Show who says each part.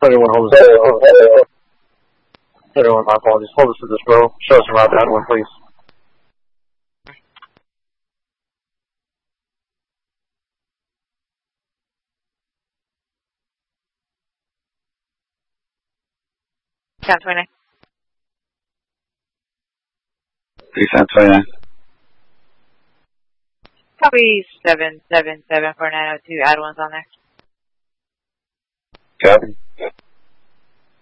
Speaker 1: 31, hold this. 31, my apologies. Hold us to this, bro. Show us around that one, please.
Speaker 2: Sound 29.
Speaker 3: 329.
Speaker 2: Copy 777 for 902. Add ones on there.
Speaker 3: Copy.